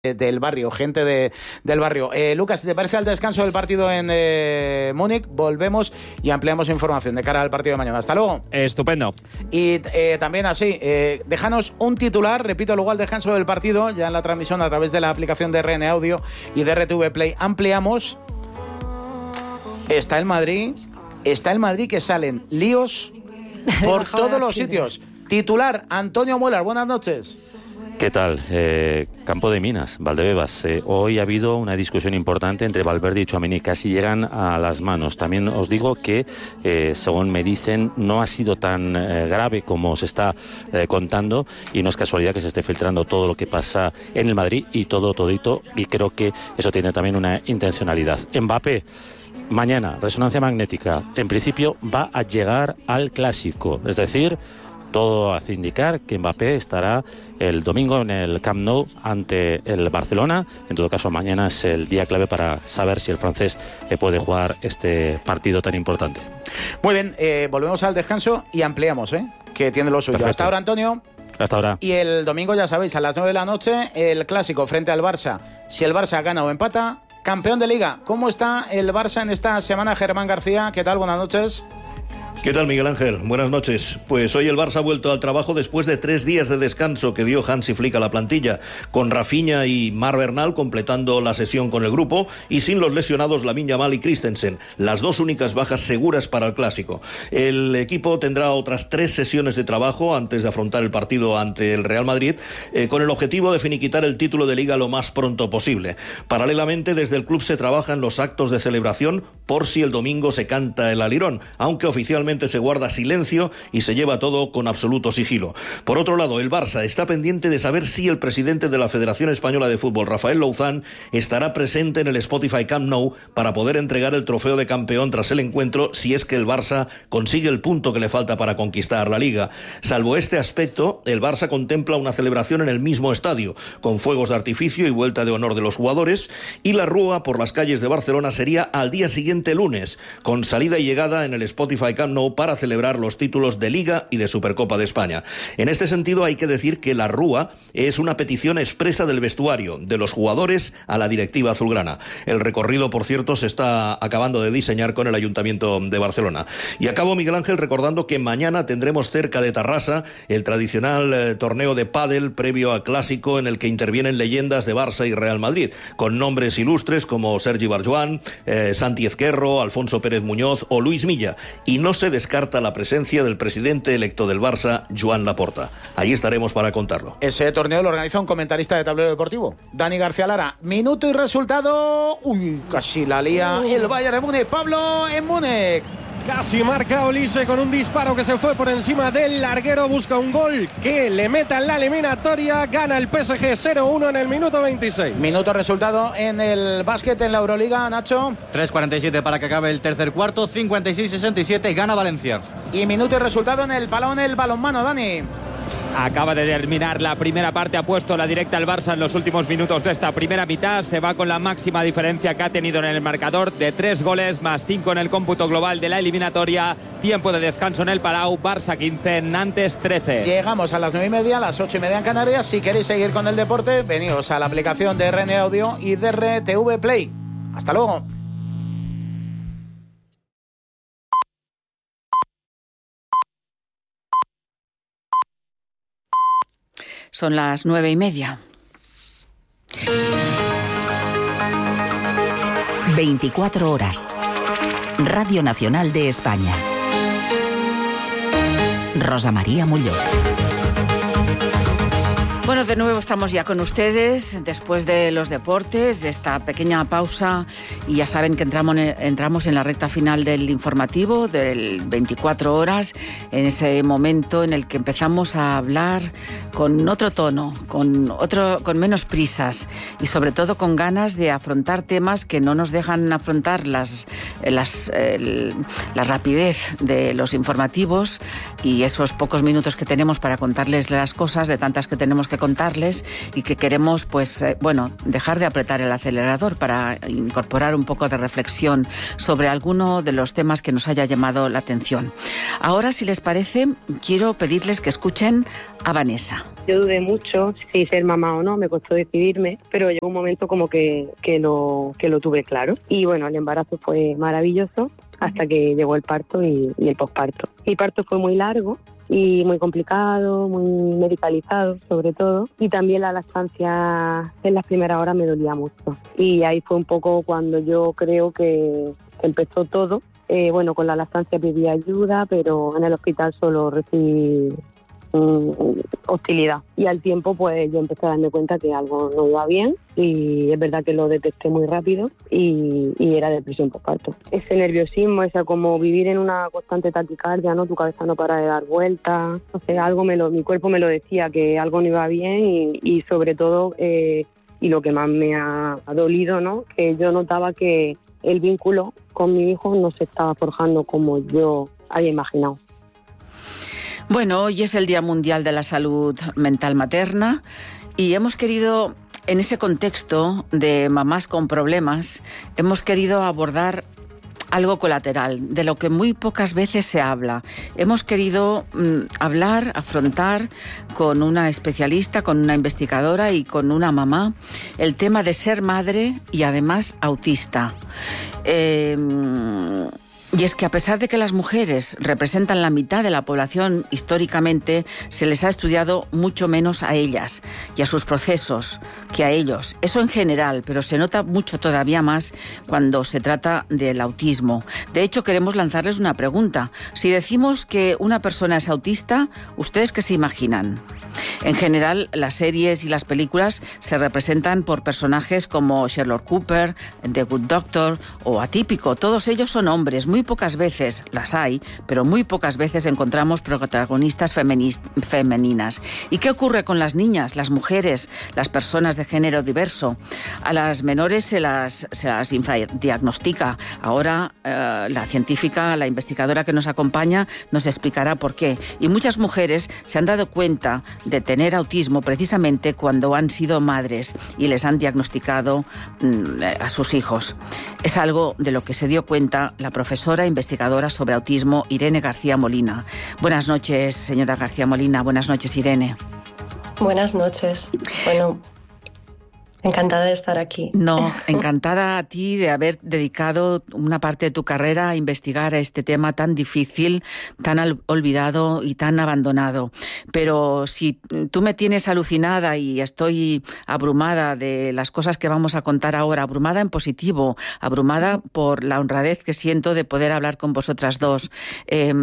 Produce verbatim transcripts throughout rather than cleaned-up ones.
del barrio, gente de, del barrio. Eh, Lucas, si te parece, al descanso del partido en eh, Múnich, volvemos y ampliamos información de cara al partido de mañana. Hasta luego. Estupendo. Y eh, también así, eh, déjanos un titular, repito, luego al descanso del partido, ya en la transmisión a través de la aplicación de R N Audio y de R T V Play, ampliamos. Está el Madrid, está el Madrid que salen líos por todos los sitios. Titular, Antonio Mueller, buenas noches. ¿Qué tal? Eh, Campo de Minas, Valdebebas. Eh, hoy ha habido una discusión importante entre Valverde y Tchouaméni, casi llegan a las manos. También os digo que, eh, según me dicen, no ha sido tan eh, grave como se está eh, contando, y no es casualidad que se esté filtrando todo lo que pasa en el Madrid y todo todito, y creo que eso tiene también una intencionalidad. Mbappé, mañana, resonancia magnética. En principio va a llegar al Clásico, es decir, todo hace indicar que Mbappé estará el domingo en el Camp Nou ante el Barcelona. En todo caso, mañana es el día clave para saber si el francés puede jugar este partido tan importante. Muy bien, eh, volvemos al descanso y ampliamos, ¿eh? Que tiene lo suyo. Perfecto. Hasta ahora, Antonio. Hasta ahora. Y el domingo, ya sabéis, a las nueve de la noche, el Clásico frente al Barça. Si el Barça gana o empata, campeón de Liga. ¿Cómo está el Barça en esta semana, Germán García? ¿Qué tal? Buenas noches. ¿Qué tal, Miguel Ángel? Buenas noches. Pues hoy el Barça ha vuelto al trabajo después de tres días de descanso que dio Hansi Flick a la plantilla, con Rafinha y Mar Bernal completando la sesión con el grupo y sin los lesionados Lamine Yamal y Christensen, las dos únicas bajas seguras para el Clásico. El equipo tendrá otras tres sesiones de trabajo antes de afrontar el partido ante el Real Madrid, eh, con el objetivo de finiquitar el título de Liga lo más pronto posible. Paralelamente, desde el club se trabajan los actos de celebración por si el domingo se canta el alirón, aunque oficialmente se guarda silencio y se lleva todo con absoluto sigilo. Por otro lado, el Barça está pendiente de saber si el presidente de la Federación Española de Fútbol, Rafael Louzán, estará presente en el Spotify Camp Nou para poder entregar el trofeo de campeón tras el encuentro, si es que el Barça consigue el punto que le falta para conquistar la Liga. Salvo este aspecto, el Barça contempla una celebración en el mismo estadio, con fuegos de artificio y vuelta de honor de los jugadores, y la rúa por las calles de Barcelona sería al día siguiente, lunes, con salida y llegada en el Spotify Camp Nou para celebrar los títulos de Liga y de Supercopa de España. En este sentido, hay que decir que la rúa es una petición expresa del vestuario, de los jugadores a la directiva azulgrana. El recorrido, por cierto, se está acabando de diseñar con el Ayuntamiento de Barcelona. Y acabo, Miguel Ángel, recordando que mañana tendremos cerca de Tarrasa el tradicional eh, torneo de pádel previo al Clásico, en el que intervienen leyendas de Barça y Real Madrid, con nombres ilustres como Sergi Barjuan, eh, Santi Ezquerro, Alfonso Pérez Muñoz o Luis Milla. Y no se descarta la presencia del presidente electo del Barça, Joan Laporta. Ahí estaremos para contarlo. Ese torneo lo organiza un comentarista de Tablero Deportivo, Dani García Lara. Minuto y resultado. Uy, casi la lía el Bayern de Múnich. Pablo, en Múnich. Casi marca Olise con un disparo que se fue por encima del larguero. Busca un gol que le meta en la eliminatoria. Gana el P S G cero uno en el minuto veintiséis. Minuto resultado en el básquet en la Euroliga, Nacho. tres cuarenta y siete para que acabe el tercer cuarto. cincuenta y seis sesenta y siete. Gana Valencia. Y minuto y resultado en el balón, el balonmano, Dani. Acaba de terminar la primera parte, ha puesto la directa al Barça en los últimos minutos de esta primera mitad. Se va con la máxima diferencia que ha tenido en el marcador de tres goles más cinco en el cómputo global de la eliminatoria. Tiempo de descanso en el Palau. Barça quince, Nantes trece. Llegamos a las nueve y media, a las ocho y media en Canarias. Si queréis seguir con el deporte, venidos a la aplicación de R N Audio y de R T V Play. Hasta luego. Son las nueve y media. veinticuatro horas. Radio Nacional de España. Rosa María Muñoz. Bueno, de nuevo estamos ya con ustedes después de los deportes, de esta pequeña pausa, y ya saben que entramos en, entramos en la recta final del informativo del veinticuatro horas, en ese momento en el que empezamos a hablar con otro tono, con otro, con menos prisas y sobre todo con ganas de afrontar temas que no nos dejan afrontar las, las, el, la rapidez de los informativos y esos pocos minutos que tenemos para contarles las cosas, de tantas que tenemos que contarles y que queremos, pues, eh, bueno, dejar de apretar el acelerador para incorporar un poco de reflexión sobre alguno de los temas que nos haya llamado la atención. Ahora, si les parece, quiero pedirles que escuchen a Vanessa. Yo dudé mucho si ser mamá o no, me costó decidirme, pero llegó un momento como que, que, lo, que lo tuve claro. Y bueno, el embarazo fue maravilloso hasta que llegó el parto y, y el posparto. El parto fue muy largo y muy complicado, muy medicalizado sobre todo, y también la lactancia en las primeras horas me dolía mucho. Y ahí fue un poco cuando yo creo que empezó todo. Eh, bueno, con la lactancia pedí ayuda, pero en el hospital solo recibí hostilidad, y al tiempo pues yo empecé a darme cuenta que algo no iba bien, y es verdad que lo detecté muy rápido y, y era depresión postparto. Ese nerviosismo, esa como vivir en una constante taquicardia, ¿no? Tu cabeza no para de dar vueltas, no sé, algo me lo, mi cuerpo me lo decía que algo no iba bien, y, y sobre todo eh, y lo que más me ha, ha dolido, ¿no? Que yo notaba que el vínculo con mi hijo no se estaba forjando como yo había imaginado. Bueno, hoy es el Día Mundial de la Salud Mental Materna y hemos querido, en ese contexto de mamás con problemas, hemos querido abordar algo colateral, de lo que muy pocas veces se habla. Hemos querido mmm, hablar, afrontar con una especialista, con una investigadora y con una mamá el tema de ser madre y además autista. Eh, Y es que a pesar de que las mujeres representan la mitad de la población históricamente, se les ha estudiado mucho menos a ellas y a sus procesos que a ellos. Eso en general, pero se nota mucho todavía más cuando se trata del autismo. De hecho, queremos lanzarles una pregunta. Si decimos que una persona es autista, ¿ustedes qué se imaginan? En general, las series y las películas se representan por personajes como Sherlock Cooper, The Good Doctor o Atípico. Todos ellos son hombres. Muy pocas veces, las hay, pero muy pocas veces encontramos protagonistas femeninas. ¿Y qué ocurre con las niñas, las mujeres, las personas de género diverso? A las menores se las, se las infradiagnostica. Ahora eh, la científica, la investigadora que nos acompaña, nos explicará por qué. Y muchas mujeres se han dado cuenta de tener autismo precisamente cuando han sido madres y les han diagnosticado mmm, a sus hijos. Es algo de lo que se dio cuenta la profesora investigadora sobre autismo Irene García Molina. Buenas noches, señora García Molina. Buenas noches, Irene. Buenas noches. Bueno, encantada de estar aquí. No, encantada a ti de haber dedicado una parte de tu carrera a investigar este tema tan difícil, tan olvidado y tan abandonado. Pero si tú me tienes alucinada y estoy abrumada de las cosas que vamos a contar ahora, abrumada en positivo, abrumada por la honradez que siento de poder hablar con vosotras dos eh,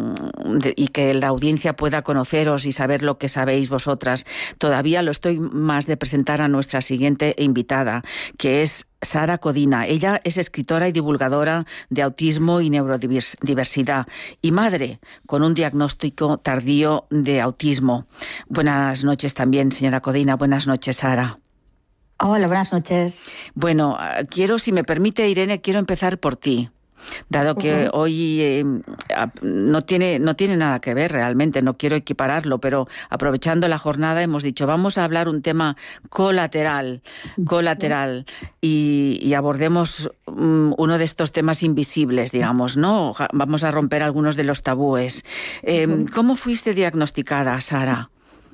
de, y que la audiencia pueda conoceros y saber lo que sabéis vosotras, todavía lo estoy más de presentar a nuestra siguiente invitada, que es Sara Codina. Ella es escritora y divulgadora de autismo y neurodiversidad y madre con un diagnóstico tardío de autismo. Buenas noches también, señora Codina. Buenas noches, Sara. Hola, buenas noches. Bueno, quiero, si me permite, Irene, quiero empezar por ti. Dado que uh-huh. hoy eh, no tiene, no tiene nada que ver realmente, no quiero equipararlo, pero aprovechando la jornada hemos dicho, vamos a hablar un tema colateral, colateral y, y abordemos um, uno de estos temas invisibles, digamos, ¿no? Vamos a romper algunos de los tabúes. Eh, uh-huh. ¿Cómo fuiste diagnosticada, Sara?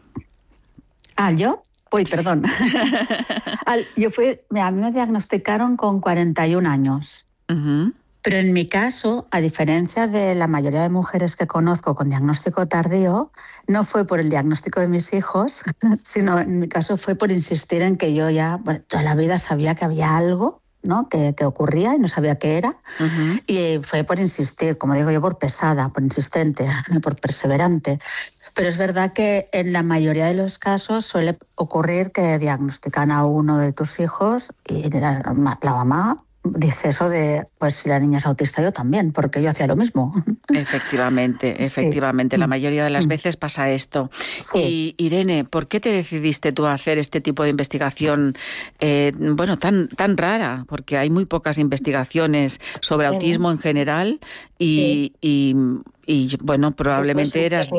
Ah, ¿yo? Uy, perdón. Al, yo fui, a mí me diagnosticaron con cuarenta y un años. Uh-huh. Pero en mi caso, a diferencia de la mayoría de mujeres que conozco con diagnóstico tardío, no fue por el diagnóstico de mis hijos, sino en mi caso fue por insistir en que yo ya, bueno, toda la vida sabía que había algo, ¿no? que, que ocurría y no sabía qué era. Uh-huh. Y fue por insistir, como digo yo, por pesada, por insistente, por perseverante. Pero es verdad que en la mayoría de los casos suele ocurrir que diagnostican a uno de tus hijos y la, la mamá dice eso de, pues si la niña es autista, yo también, porque yo hacía lo mismo. Efectivamente, efectivamente. Sí. La mayoría de las veces pasa esto. Sí. Y Irene, ¿por qué te decidiste tú a hacer este tipo de investigación, eh, bueno, tan, tan rara? Porque hay muy pocas investigaciones sobre autismo en general y, sí. y, y bueno, probablemente eras...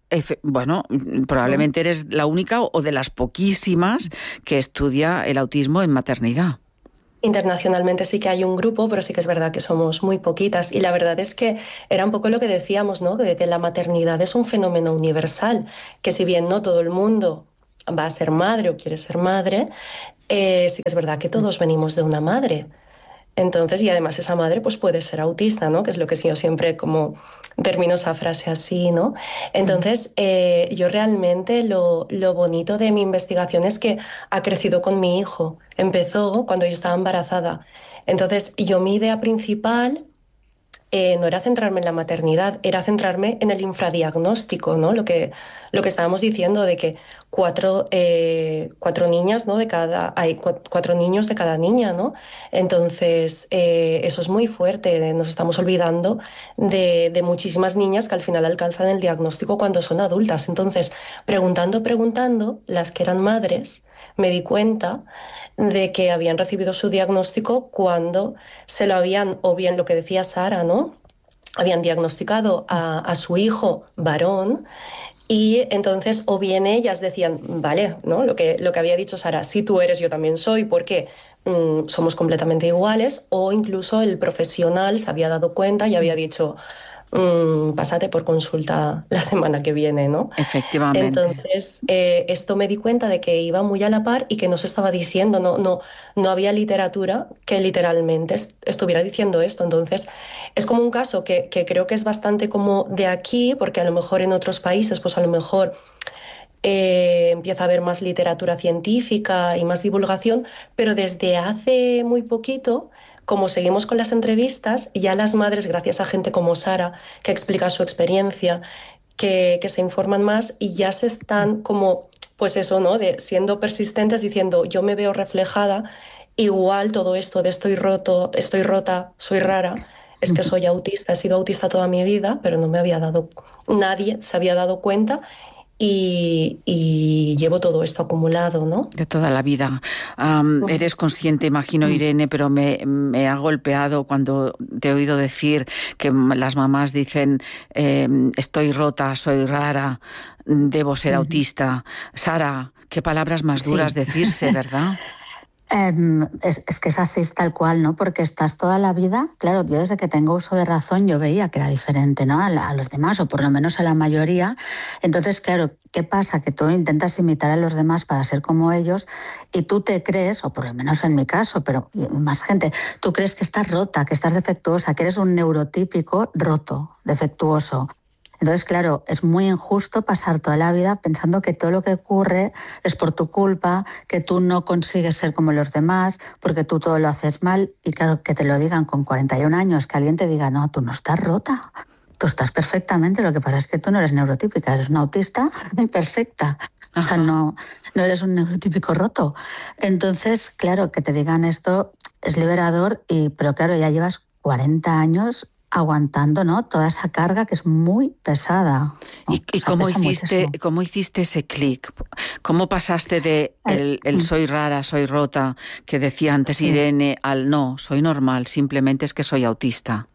Efe, bueno, probablemente eres la única o de las poquísimas que estudia el autismo en maternidad. Internacionalmente sí que hay un grupo, pero sí que es verdad que somos muy poquitas. Y la verdad es que era un poco lo que decíamos, ¿no? De que la maternidad es un fenómeno universal, que si bien no todo el mundo va a ser madre o quiere ser madre, eh, sí que es verdad que todos venimos de una madre. Entonces, y además esa madre pues puede ser autista, ¿no? Que es lo que yo siempre como termino esa frase así, ¿no? Entonces, eh, yo realmente lo, lo bonito de mi investigación es que ha crecido con mi hijo. Empezó cuando yo estaba embarazada. Entonces, yo mi idea principal eh, no era centrarme en la maternidad, era centrarme en el infradiagnóstico, ¿no? Lo que, lo que estábamos diciendo de que cuatro, eh, cuatro niñas, ¿no? De cada, hay cuatro niños de cada niña, ¿no? Entonces, eh, eso es muy fuerte. Nos estamos olvidando de, de muchísimas niñas que al final alcanzan el diagnóstico cuando son adultas. Entonces, preguntando, preguntando, las que eran madres, me di cuenta de que habían recibido su diagnóstico cuando se lo habían, o bien lo que decía Sara, ¿no? Habían diagnosticado a, a su hijo varón y entonces o bien ellas decían, vale, ¿no? Lo que, lo que había dicho Sara, si tú eres, yo también soy, porque mm, somos completamente iguales, o incluso el profesional se había dado cuenta y había dicho, Mm, pásate por consulta la semana que viene, ¿no? Efectivamente. Entonces, eh, esto me di cuenta de que iba muy a la par y que no se estaba diciendo, no, no, no había literatura que literalmente est- estuviera diciendo esto. Entonces, es como un caso que, que creo que es bastante como de aquí, porque a lo mejor en otros países, pues a lo mejor eh, empieza a haber más literatura científica y más divulgación, pero desde hace muy poquito, como seguimos con las entrevistas, ya las madres, gracias a gente como Sara, que explica su experiencia, que, que se informan más y ya se están como, pues eso, ¿no? De siendo persistentes, diciendo, yo me veo reflejada, igual todo esto de estoy roto, estoy rota, soy rara, es que soy autista, he sido autista toda mi vida, pero no me había dado, nadie se había dado cuenta. Y, y llevo todo esto acumulado, ¿no? De toda la vida. Um, uh-huh. Eres consciente, imagino, Irene, pero me, me ha golpeado cuando te he oído decir que las mamás dicen eh, estoy rota, soy rara, debo ser uh-huh. autista. Sara, qué palabras más duras sí. decirse, ¿verdad? Um, es, es que es así, es tal cual, ¿no? Porque estás toda la vida, claro, yo desde que tengo uso de razón yo veía que era diferente, ¿no? A, la, a los demás, o por lo menos a la mayoría. Entonces, claro, ¿qué pasa? Que tú intentas imitar a los demás para ser como ellos y tú te crees, o por lo menos en mi caso, pero más gente, tú crees que estás rota, que estás defectuosa, que eres un neurotípico roto, defectuoso. Entonces, claro, es muy injusto pasar toda la vida pensando que todo lo que ocurre es por tu culpa, que tú no consigues ser como los demás, porque tú todo lo haces mal. Y claro, que te lo digan con cuarenta y un años, que alguien te diga, no, tú no estás rota, tú estás perfectamente, lo que pasa es que tú no eres neurotípica, eres una autista perfecta. Ajá. O sea, no, no eres un neurotípico roto. Entonces, claro, que te digan esto es liberador, y pero claro, ya llevas cuarenta años aguantando, ¿no? Toda esa carga que es muy pesada, ¿no? ¿Y, y cómo, hiciste, cómo hiciste ese clic? ¿Cómo pasaste de el, el soy rara, soy rota, que decía antes sí. Irene, al no, soy normal, simplemente es que soy autista?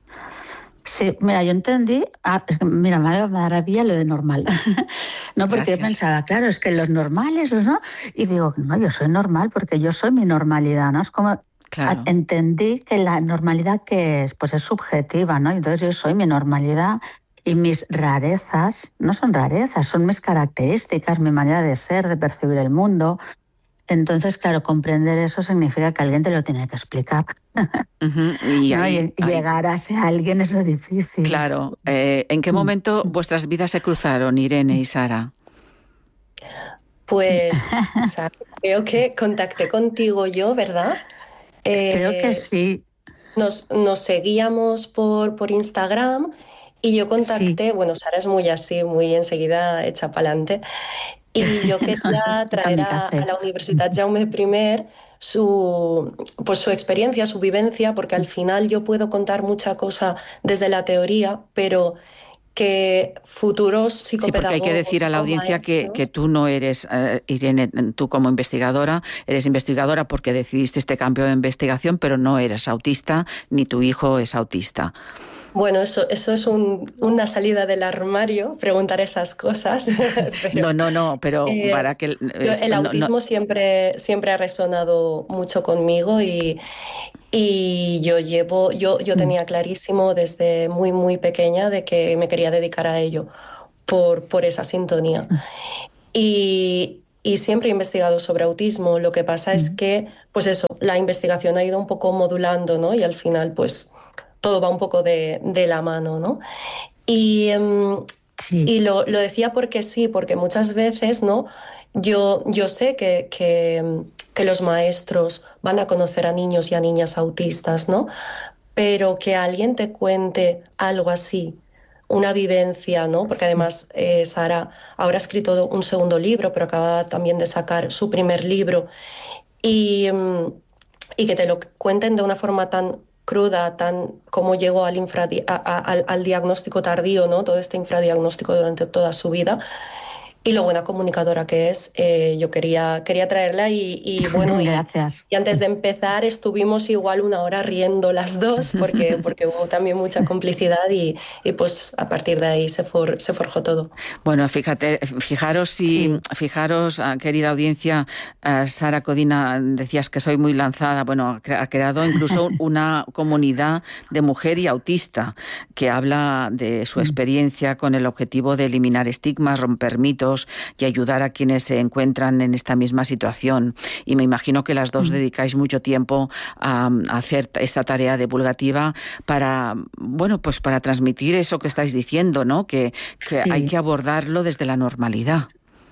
Sí, mira, yo entendí, ah, es que, mira, me da maravilla lo de normal, no, porque Gracias. Yo pensaba, claro, es que los normales, ¿no? Y digo, no, yo soy normal porque yo soy mi normalidad, ¿no? Es como... Claro. Entendí que la normalidad que es, pues es subjetiva, ¿no? Entonces yo soy mi normalidad y mis rarezas no son rarezas, son mis características, mi manera de ser, de percibir el mundo. Entonces, claro, comprender eso significa que alguien te lo tiene que explicar. Uh-huh. Y, ¿no? ahí, y llegar ahí... a ser alguien es lo difícil. Claro. Eh, ¿En qué momento vuestras vidas se cruzaron, Irene y Sara? Pues, Sara, creo que contacté contigo yo, ¿verdad? Eh, Creo que sí. Nos, nos seguíamos por, por Instagram y yo contacté, sí. Bueno, Sara es muy así, muy enseguida hecha para adelante, y yo quería traer a, a la Universitat Jaume I su, pues su experiencia, su vivencia, porque al final yo puedo contar mucha cosa desde la teoría, pero que futuros psicopedagogos... Sí, porque hay que decir a la audiencia que, que tú no eres, uh, Irene, tú como investigadora, eres investigadora porque decidiste este cambio de investigación, pero no eres autista, ni tu hijo es autista. Bueno, eso, eso es un, una salida del armario, preguntar esas cosas. Pero, no, no, no, pero eh, para que... Es, el autismo no, no. Siempre, siempre ha resonado mucho conmigo y, y yo llevo, yo, yo tenía clarísimo desde muy, muy pequeña de que me quería dedicar a ello por, por esa sintonía. Y, y siempre he investigado sobre autismo. Lo que pasa es que, pues eso, la investigación ha ido un poco modulando, ¿no? Y al final, pues... todo va un poco de, de la mano, ¿no? Y, um, sí. y lo, lo decía porque sí, porque muchas veces, ¿no? Yo, yo sé que, que, que los maestros van a conocer a niños y a niñas autistas, ¿no? Pero que alguien te cuente algo así, una vivencia, ¿no? Porque además eh, Sara ahora ha escrito un segundo libro, pero acaba también de sacar su primer libro, y, um, y que te lo cuenten de una forma tan cruda, tan como llegó al, infradi- a, a, al, al diagnóstico tardío, ¿no? Todo este infradiagnóstico durante toda su vida. Y lo buena comunicadora que es, eh, yo quería, quería traerla y, y bueno, y, y antes de empezar estuvimos igual una hora riendo las dos porque, porque hubo también mucha complicidad y, y pues a partir de ahí se, for, se forjó todo. Bueno, fíjate, fijaros, si, sí. fijaros, querida audiencia, uh, Sara Codina, decías que soy muy lanzada, bueno, ha creado incluso una comunidad de mujer y autista que habla de su experiencia con el objetivo de eliminar estigmas, romper mitos y ayudar a quienes se encuentran en esta misma situación. Y me imagino que las dos mm. dedicáis mucho tiempo a, a hacer esta tarea divulgativa para, bueno, pues para transmitir eso que estáis diciendo, ¿no? Que, que sí. hay que abordarlo desde la normalidad.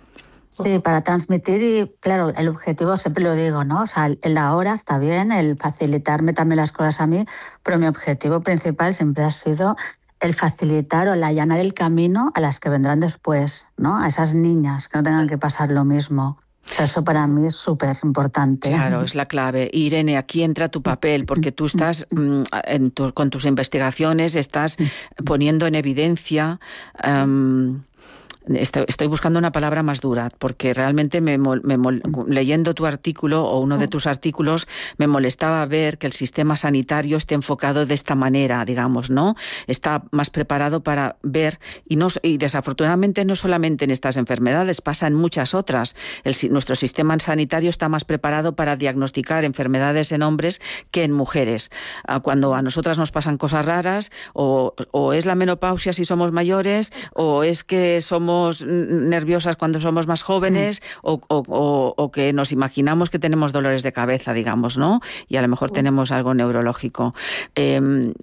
Sí, para transmitir y, claro, el objetivo siempre lo digo, ¿no? O sea, el ahora está bien, el facilitarme también las cosas a mí, pero mi objetivo principal siempre ha sido el facilitar o el allanar el camino a las que vendrán después, ¿no? A esas niñas que no tengan que pasar lo mismo. O sea, eso para mí es súper importante. Claro, es la clave. Irene, aquí entra tu papel, porque tú estás, en tu, con tus investigaciones, estás poniendo en evidencia... Um, Estoy buscando una palabra más dura, porque realmente me, me, leyendo tu artículo o uno de tus artículos me molestaba ver que el sistema sanitario esté enfocado de esta manera, digamos, ¿no? Está más preparado para ver, y, no, y desafortunadamente no solamente en estas enfermedades, pasa en muchas otras. El, nuestro sistema sanitario está más preparado para diagnosticar enfermedades en hombres que en mujeres. Cuando a nosotras nos pasan cosas raras, o, o es la menopausia si somos mayores, o es que somos nerviosas cuando somos más jóvenes, sí. o, o, o, o que nos imaginamos que tenemos dolores de cabeza, digamos, ¿no? Y a lo mejor sí. tenemos algo neurológico. Eh,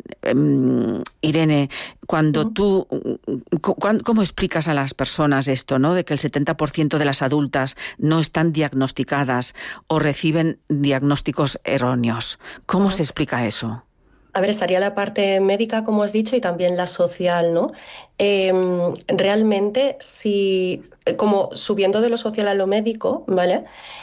eh, Irene, cuando sí. tú, ¿cómo explicas a las personas esto, ¿no? De que el setenta por ciento de las adultas no están diagnosticadas o reciben diagnósticos erróneos? ¿Cómo sí. se explica eso? A ver, estaría la parte médica, como has dicho, y también la social, ¿no? Eh, realmente, si, como subiendo de lo social a lo médico, ¿vale?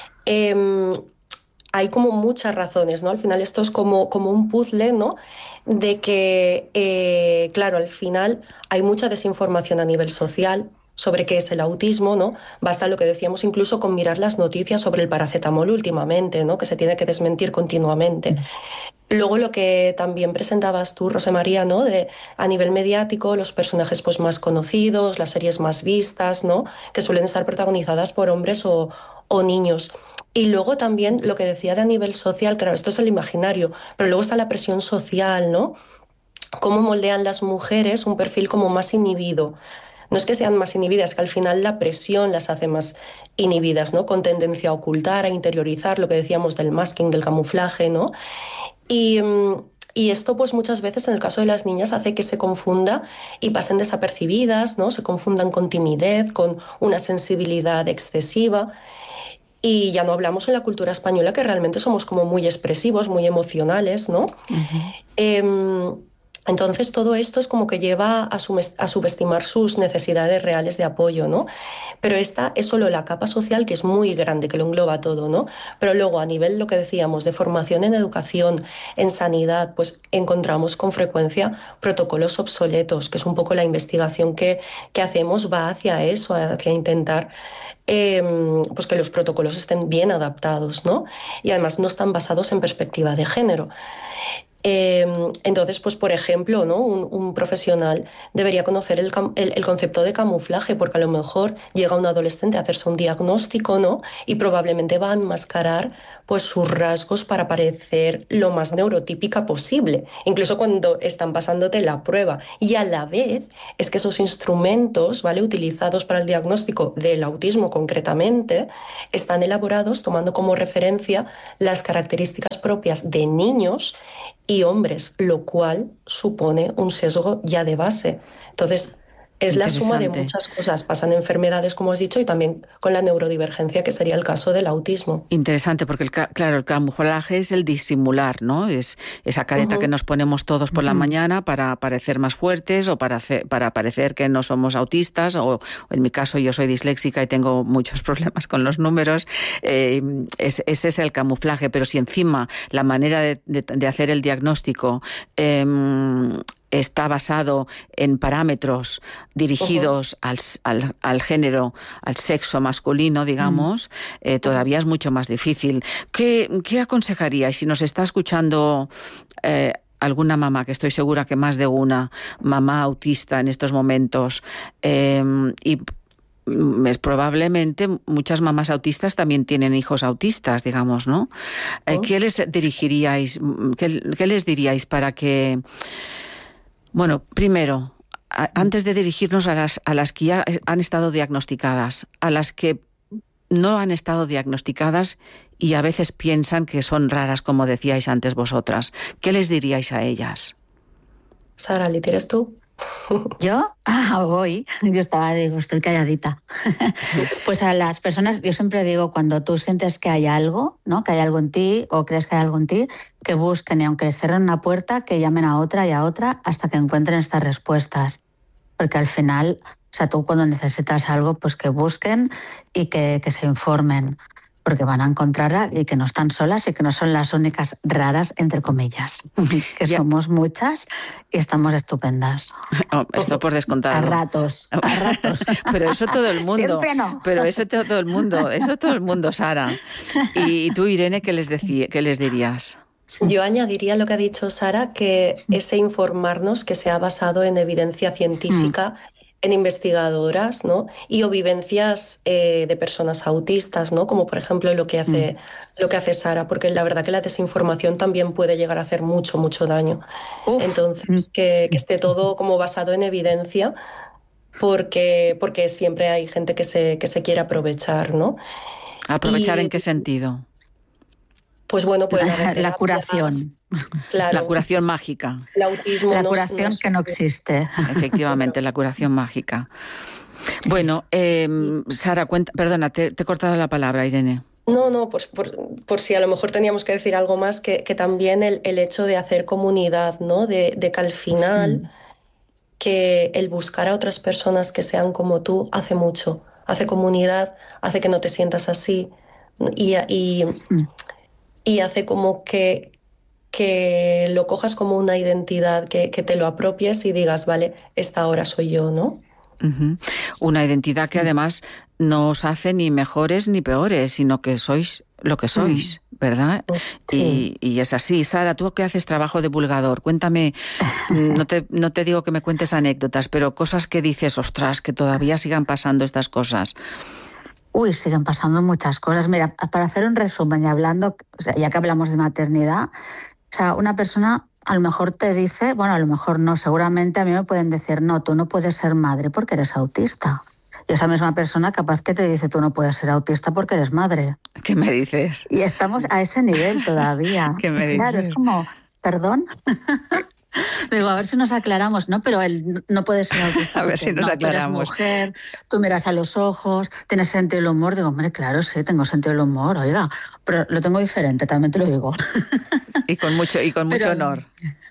Eh, hay como muchas razones, ¿no? Al final esto es como, como un puzzle, ¿no? De que, eh, claro, al final hay mucha desinformación a nivel social sobre qué es el autismo, ¿no? Basta lo que decíamos incluso con mirar las noticias sobre el paracetamol últimamente, ¿no? Que se tiene que desmentir continuamente. Luego lo que también presentabas tú, Rosa María, ¿no? De, a nivel mediático, los personajes pues, más conocidos, las series más vistas, ¿no? Que suelen estar protagonizadas por hombres o, o niños. Y luego también lo que decía de a nivel social, claro, esto es el imaginario, pero luego está la presión social, ¿no? Cómo moldean las mujeres un perfil como más inhibido. No es que sean más inhibidas, que al final la presión las hace más inhibidas, ¿no? Con tendencia a ocultar, a interiorizar, lo que decíamos del masking, del camuflaje, ¿no? Y, y esto, pues muchas veces en el caso de las niñas hace que se confunda y pasen desapercibidas, ¿no? Se confundan con timidez, con una sensibilidad excesiva. Y ya no hablamos en la cultura española, que realmente somos como muy expresivos, muy emocionales, ¿no? Uh-huh. Eh, Entonces todo esto es como que lleva a, sub- a subestimar sus necesidades reales de apoyo, ¿no? Pero esta es solo la capa social, que es muy grande, que lo engloba todo, ¿no? Pero luego a nivel, lo que decíamos, de formación en educación, en sanidad, pues encontramos con frecuencia protocolos obsoletos, que es un poco la investigación que, que hacemos, va hacia eso, hacia intentar eh, pues que los protocolos estén bien adaptados, ¿no? Y además no están basados en perspectiva de género. Eh, entonces, pues por ejemplo, ¿no? un, un profesional debería conocer el, el, el concepto de camuflaje, porque a lo mejor llega un adolescente a hacerse un diagnóstico, ¿no? Y probablemente va a enmascarar pues, sus rasgos para parecer lo más neurotípica posible, incluso cuando están pasándote la prueba. Y a la vez es que esos instrumentos, ¿vale? utilizados para el diagnóstico del autismo concretamente, están elaborados tomando como referencia las características propias de niños y hombres, lo cual supone un sesgo ya de base. Entonces, es la suma de muchas cosas. Pasan enfermedades, como has dicho, y también con la neurodivergencia, que sería el caso del autismo. Interesante, porque el, claro, el camuflaje es el disimular, ¿no? Es esa careta uh-huh. que nos ponemos todos por uh-huh. la mañana para parecer más fuertes o para, hacer, para parecer que no somos autistas, o, o en mi caso yo soy disléxica y tengo muchos problemas con los números. Eh, es, ese es el camuflaje, pero si encima la manera de, de, de hacer el diagnóstico eh, está basado en parámetros dirigidos uh-huh. al, al, al género, al sexo masculino, digamos, uh-huh. eh, todavía es mucho más difícil. ¿Qué, qué aconsejaríais si nos está escuchando eh, alguna mamá, que estoy segura que más de una mamá autista en estos momentos, eh, y es probablemente muchas mamás autistas también tienen hijos autistas, digamos, ¿no? Eh, ¿Qué les dirigiríais, qué, qué les diríais para que... Bueno, primero, a, antes de dirigirnos a las, a las que ya han estado diagnosticadas, a las que no han estado diagnosticadas y a veces piensan que son raras, como decíais antes vosotras, ¿qué les diríais a ellas? Sara, ¿le tiras tú? ¿Yo? Ah, voy. Yo estaba, digo, estoy calladita. Pues a las personas, yo siempre digo, cuando tú sientes que hay algo, ¿no? Que hay algo en ti o crees que hay algo en ti, que busquen, y aunque cierren una puerta, que llamen a otra y a otra hasta que encuentren estas respuestas. Porque al final, o sea, tú cuando necesitas algo, pues que busquen y que, que se informen, porque van a encontrarla y que no están solas y que no son las únicas raras, entre comillas, que ya. somos muchas y estamos estupendas. Oh, esto por descontado. A ratos, a ratos. Pero eso todo el mundo. Siempre no. Pero eso todo el mundo, eso todo el mundo, Sara. Y tú, Irene, ¿qué les, decí, qué les dirías? Yo añadiría lo que ha dicho Sara, que ese informarnos que se ha basado en evidencia científica, mm. en investigadoras, ¿no? Y o vivencias eh, de personas autistas, ¿no? Como por ejemplo lo que hace mm. lo que hace Sara, porque la verdad que la desinformación también puede llegar a hacer mucho, mucho daño. Uf. Entonces, que, que esté todo como basado en evidencia, porque, porque siempre hay gente que se, que se quiere aprovechar, ¿no? ¿Aprovechar y, en qué sentido? Pues bueno, pues la, la curación. Claro. La curación mágica. El autismo la no, curación no, que no existe. Efectivamente, la curación mágica. Bueno, eh, Sara, cuenta, perdona, te, te he cortado la palabra, Irene. No, no, pues por, por si a lo mejor teníamos que decir algo más, que, que también el, el hecho de hacer comunidad, ¿no? De, de que al final, sí. que el buscar a otras personas que sean como tú hace mucho. Hace comunidad, hace que no te sientas así y, y, sí. y hace como que... que lo cojas como una identidad, que, que te lo apropies y digas, vale, esta ahora soy yo, ¿no? Uh-huh. Una identidad que además no os hace ni mejores ni peores, sino que sois lo que sois, uh-huh. ¿verdad? Sí. Y, y es así. Sara, tú que haces trabajo de divulgador, cuéntame, no te, no te digo que me cuentes anécdotas, pero cosas que dices, ostras, que todavía sigan pasando estas cosas. Uy, siguen pasando muchas cosas. Mira, para hacer un resumen y hablando, o sea, ya que hablamos de maternidad, o sea, una persona a lo mejor te dice, bueno, a lo mejor no, seguramente a mí me pueden decir, no, tú no puedes ser madre porque eres autista. Y esa misma persona capaz que te dice, tú no puedes ser autista porque eres madre. ¿Qué me dices? Y estamos a ese nivel todavía. ¿Qué me claro, dices? Es como, ¿perdón? Digo, a ver si nos aclaramos, ¿no? Pero él no puede ser autista. A ver si nos no, aclaramos. Tú eres mujer, tú miras a los ojos, tienes sentido del humor. Digo, hombre, claro, sí, tengo sentido del humor, oiga, pero lo tengo diferente, también te lo digo. Y con mucho, y con mucho pero, honor.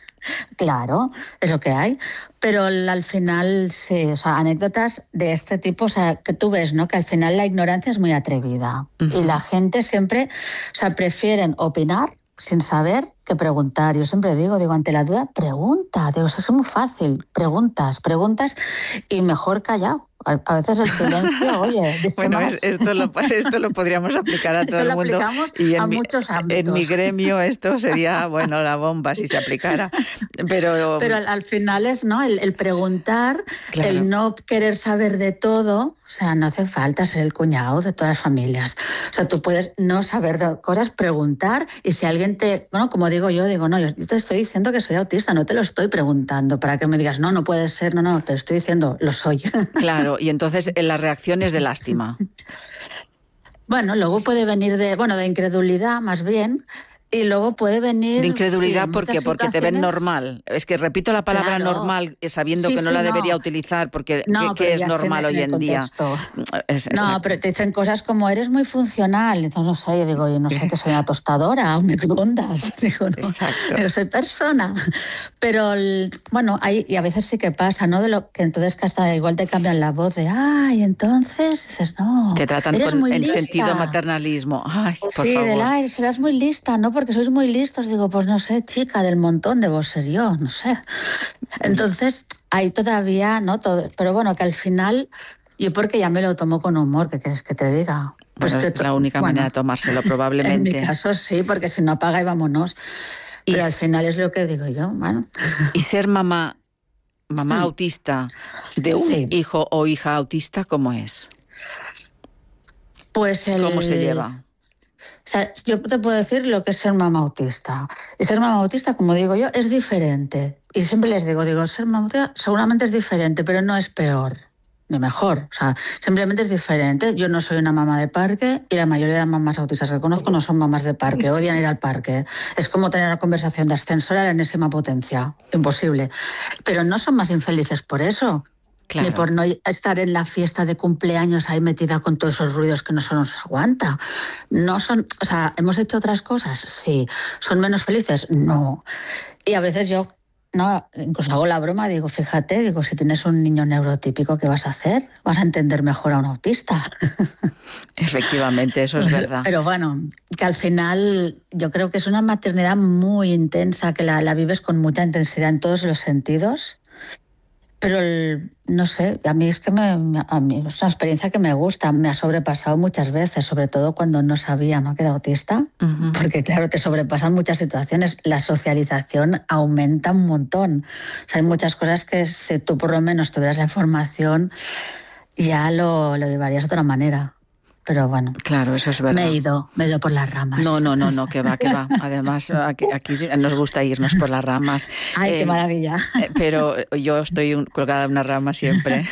Claro, es lo que hay. Pero al final, sí, o sea, anécdotas de este tipo, o sea, que tú ves, ¿no? Que al final la ignorancia es muy atrevida. Uh-huh. Y la gente siempre, o sea, prefieren opinar sin saber que preguntar. Yo siempre digo, digo, ante la duda, pregunta. Digo, eso es muy fácil. Preguntas, preguntas y mejor callado. A, a veces el silencio, oye, dice bueno, más. Es, esto, lo, esto lo podríamos aplicar a todo Eso el lo mundo. aplicamos Y en a mi, muchos ámbitos. En mi gremio esto sería, bueno, la bomba si se aplicara. Pero, Pero al, al final es, ¿no? El, el preguntar, claro. el no querer saber de todo. O sea, no hace falta ser el cuñado de todas las familias. O sea, tú puedes no saber de cosas, preguntar, y si alguien te... Bueno, como digo yo, digo, no, yo, yo te estoy diciendo que soy autista, no te lo estoy preguntando para que me digas, no, no puede ser, no, no, te estoy diciendo, lo soy. Claro, y entonces la reacción es de lástima. Bueno, luego puede venir de, bueno, de incredulidad, más bien. Y luego puede venir... De incredulidad, sí, ¿por qué? Porque te ven normal. Es que repito la palabra claro. normal sabiendo sí, que no sí, la debería no. utilizar, porque no, ¿qué, qué es normal hoy en día? Es, no, pero te dicen cosas como, eres muy funcional. Entonces, no sé, yo digo, yo no sé que soy una tostadora o microondas. Digo, no, exacto. Pero soy persona. Pero, el, bueno, hay, y a veces sí que pasa, ¿no? De lo que entonces que hasta igual te cambian la voz de, ay, entonces, dices, no, te tratan eres con muy el lista. Sentido maternalismo. Ay, por sí, favor. del ay, serás muy lista, ¿no? Porque sois muy listos. Digo, pues no sé, chica, del montón debo ser yo, no sé. Entonces, hay todavía, ¿no? Todo, pero bueno, que al final, yo porque ya me lo tomo con humor, ¿qué quieres que te diga? Pues bueno, que es la única bueno, manera de tomárselo, probablemente. En mi caso sí, porque si no apaga y vámonos. Pero y al final es lo que digo yo, bueno. Y ser mamá, mamá sí. autista de un sí. hijo o hija autista, ¿cómo es? Pues el... ¿Cómo se lleva? O sea, yo te puedo decir lo que es ser mamá autista. Y ser mamá autista, como digo yo, es diferente. Y siempre les digo, digo, ser mamá autista seguramente es diferente, pero no es peor ni mejor. O sea, simplemente es diferente. Yo no soy una mamá de parque y la mayoría de las mamás autistas que conozco no son mamás de parque, odian ir al parque. Es como tener una conversación de ascensor a la enésima potencia. Imposible. Pero no son más infelices por eso. Claro. Ni por no estar en la fiesta de cumpleaños ahí metida con todos esos ruidos que no se nos aguanta. No son, o sea, ¿hemos hecho otras cosas? Sí. ¿Son menos felices? No. Y a veces yo, no, incluso hago la broma, digo, fíjate, digo, si tienes un niño neurotípico, ¿qué vas a hacer? Vas a entender mejor a un autista. Efectivamente, eso es verdad. Pero bueno, que al final yo creo que es una maternidad muy intensa, que la, la vives con mucha intensidad en todos los sentidos. Pero, el, no sé, a mí es que me, a mí es una experiencia que me gusta, me ha sobrepasado muchas veces, sobre todo cuando no sabía, ¿no?, que era autista, uh-huh. Porque claro, te sobrepasan muchas situaciones, la socialización aumenta un montón. O sea, hay muchas cosas que si tú por lo menos tuvieras la información, ya lo, lo llevarías de otra manera. Pero bueno, claro, eso es verdad. Me he ido, me he ido por las ramas. No, no, no, no, que va, que va. Además, aquí, aquí nos gusta irnos por las ramas. Ay, eh, qué maravilla. Pero yo estoy colgada en una rama siempre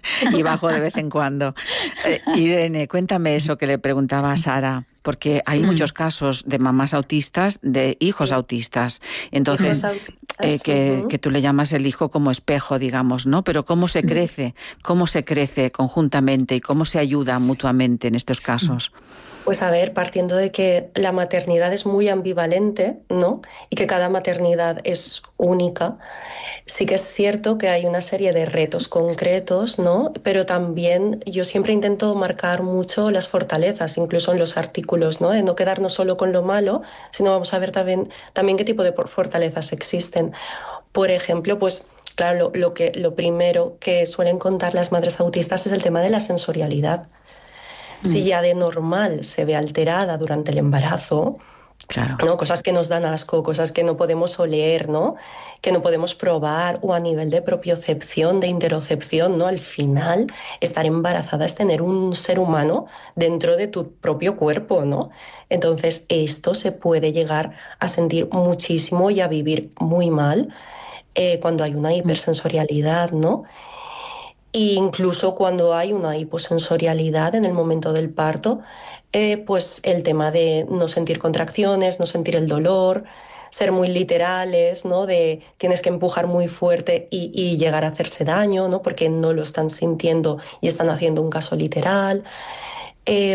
y bajo de vez en cuando. Eh, Irene, cuéntame eso que le preguntaba a Sara, porque hay sí. muchos casos de mamás autistas, de hijos autistas. Entonces, hijos autistas, eh, que, uh-huh. que tú le llamas el hijo como espejo, digamos, ¿no? Pero ¿cómo se crece? ¿Cómo se crece conjuntamente y cómo se ayuda mutuamente en estos casos? Pues a ver, partiendo de que la maternidad es muy ambivalente, ¿no? Y que cada maternidad es única, sí que es cierto que hay una serie de retos concretos, ¿no? Pero también yo siempre intento marcar mucho las fortalezas, incluso en los artículos, ¿no? De no quedarnos solo con lo malo, sino vamos a ver también, también qué tipo de fortalezas existen. Por ejemplo, pues claro, lo, lo, que, lo primero que suelen contar las madres autistas es el tema de la sensorialidad. Si ya de normal se ve alterada durante el embarazo, claro. ¿no? Cosas que nos dan asco, cosas que no podemos oler, ¿no? Que no podemos probar, o a nivel de propiocepción, de interocepción, ¿no? Al final, estar embarazada es tener un ser humano dentro de tu propio cuerpo, ¿no? Entonces, esto se puede llegar a sentir muchísimo y a vivir muy mal eh, cuando hay una hipersensorialidad, ¿no? E incluso cuando hay una hiposensorialidad en el momento del parto, eh, pues el tema de no sentir contracciones, no sentir el dolor, ser muy literales, ¿no? De tienes que empujar muy fuerte y, y llegar a hacerse daño, ¿no? Porque no lo están sintiendo y están haciendo un caso literal. Eh,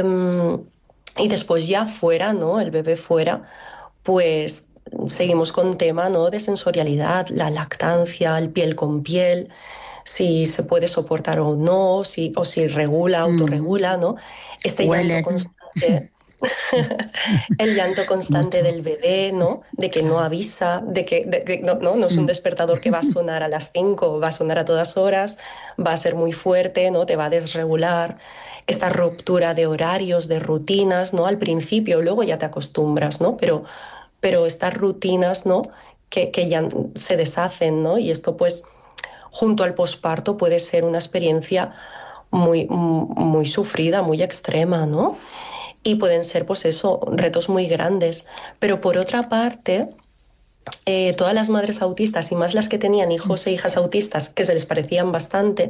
y después ya fuera, ¿no? El bebé fuera, pues seguimos con tema, ¿no? De sensorialidad, la lactancia, el piel con piel, si se puede soportar o no, si, o si regula, autorregula, ¿no? Este llanto constante, el llanto constante Mucho. del bebé, ¿no? De que no avisa, de que, de que no, no, no es un despertador que va a sonar a las cinco, va a sonar a todas horas, va a ser muy fuerte, ¿no? Te va a desregular. Esta ruptura de horarios, de rutinas, ¿no? Al principio, luego ya te acostumbras, ¿no? Pero, pero estas rutinas, ¿no? Que, que ya se deshacen, ¿no? Y esto, pues, junto al posparto puede ser una experiencia muy, muy sufrida, muy extrema, ¿no? Y pueden ser, pues eso, retos muy grandes. Pero por otra parte, eh, todas las madres autistas, y más las que tenían hijos e hijas autistas, que se les parecían bastante,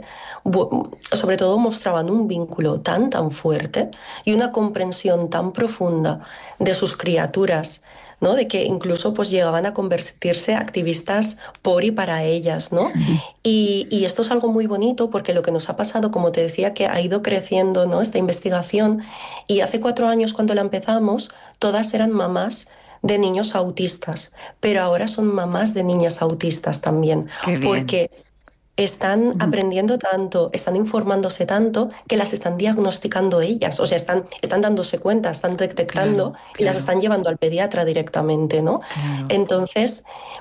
sobre todo mostraban un vínculo tan, tan fuerte y una comprensión tan profunda de sus criaturas, ¿no? De que incluso pues llegaban a convertirse activistas por y para ellas, ¿no? Y, y esto es algo muy bonito porque lo que nos ha pasado, como te decía, que ha ido creciendo, ¿no? Esta investigación, y hace cuatro años cuando la empezamos, todas eran mamás de niños autistas, pero ahora son mamás de niñas autistas también, porque están aprendiendo tanto, están informándose tanto, que las están diagnosticando ellas, o sea, están, están dándose cuenta, están detectando, claro, claro. y las están llevando al pediatra directamente, ¿no? Claro. Entonces,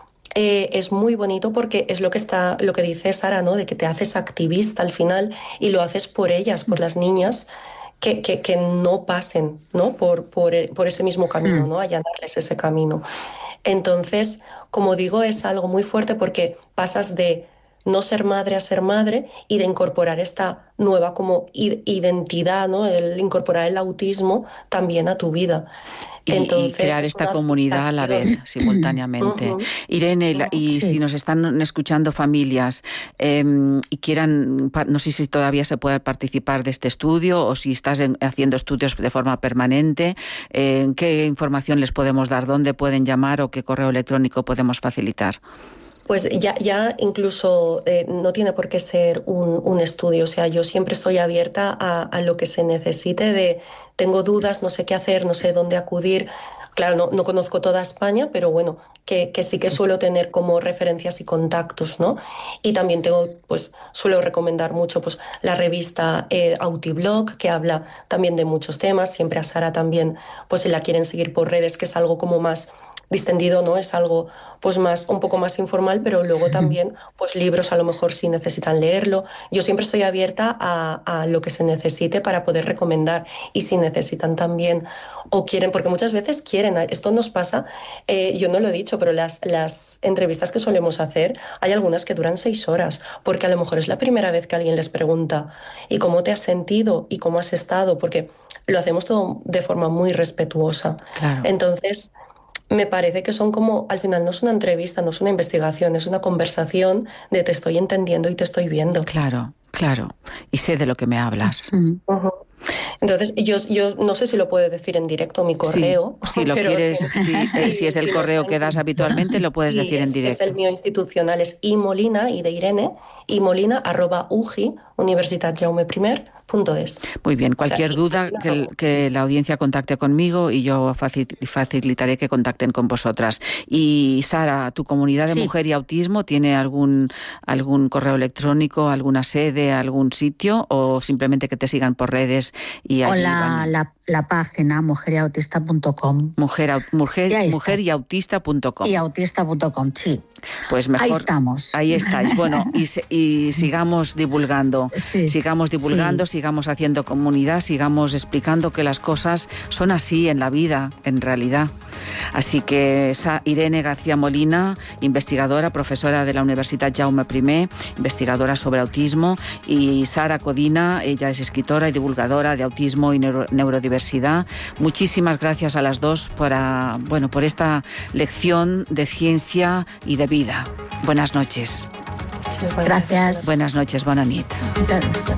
eh, es muy bonito porque es lo que está, lo que dice Sara, ¿no? De que te haces activista al final y lo haces por ellas, por las niñas, que, que, que no pasen, ¿no? Por, por, por ese mismo camino, ¿no? Allanarles ese camino. Entonces, como digo, es algo muy fuerte porque pasas de no ser madre a ser madre y de incorporar esta nueva como identidad, ¿no? El incorporar el autismo también a tu vida. Y, Entonces, y crear esta comunidad a la vez, simultáneamente. Uh-huh. Irene, y sí. si nos están escuchando familias eh, y quieran, no sé si todavía se puede participar de este estudio o si estás en, haciendo estudios de forma permanente, eh, ¿qué información les podemos dar? ¿Dónde pueden llamar o qué correo electrónico podemos facilitar? Pues ya, ya incluso eh, no tiene por qué ser un, un estudio, o sea, yo siempre estoy abierta a, a lo que se necesite de, tengo dudas, no sé qué hacer, no sé dónde acudir. Claro, no, no conozco toda España, pero bueno, que, que sí que suelo tener como referencias y contactos, ¿no? Y también tengo, pues, suelo recomendar mucho pues la revista eh, Autiblog, que habla también de muchos temas, siempre a Sara también, pues si la quieren seguir por redes, que es algo como más distendido, ¿no? Es algo pues más, un poco más informal, pero luego también pues libros a lo mejor si necesitan leerlo. Yo siempre estoy abierta a, a lo que se necesite para poder recomendar, y si necesitan también o quieren, porque muchas veces quieren, esto nos pasa, eh, yo no lo he dicho, pero las, las entrevistas que solemos hacer, hay algunas que duran seis horas, porque a lo mejor es la primera vez que alguien les pregunta ¿y cómo te has sentido? ¿Y cómo has estado? Porque lo hacemos todo de forma muy respetuosa. Claro. Entonces, me parece que son como, al final no es una entrevista, no es una investigación, es una conversación de te estoy entendiendo y te estoy viendo. Claro, claro. Y sé de lo que me hablas. Uh-huh. Uh-huh. Entonces, yo, yo no sé si lo puedo decir en directo, mi correo. Sí, si lo pero, quieres, sí, eh, si es el si correo que das habitualmente, lo puedes decir es, en directo. Es el mío institucional, es imolina, y de Irene, imolina, arroba ugi, Universitat Jaume I punto es. Muy bien, cualquier o sea, duda que, que la audiencia contacte conmigo y yo facilitaré que contacten con vosotras. Y Sara, ¿tu comunidad de sí. mujer y autismo tiene algún, algún correo electrónico, alguna sede, algún sitio, o simplemente que te sigan por redes? Y o la, la, la página mujer y autista punto com. Mujer, mujer, y mujer y autista punto com. Y autista punto com, sí. Pues mejor. Ahí estamos. Ahí estáis. Bueno, y, y sigamos divulgando. Sí, sigamos divulgando, sí. sigamos haciendo comunidad, sigamos explicando que las cosas son así en la vida, en realidad. Así que esa Irene García Molina, investigadora, profesora de la Universitat Jaume I, investigadora sobre autismo, y Sara Codina, ella es escritora y divulgadora de autismo y neuro, neurodiversidad. Muchísimas gracias a las dos por, a, bueno, por esta lección de ciencia y de vida. Buenas noches. Gracias. Buenas noches, bona nit.